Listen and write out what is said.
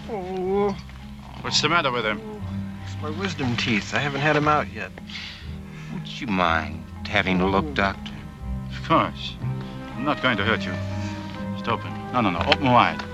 Oh. What's the matter with him? It's my wisdom teeth. I haven't had them out yet. Would you mind having a look, Doctor? Of course. I'm not going to hurt you. Just open. No. Open wide.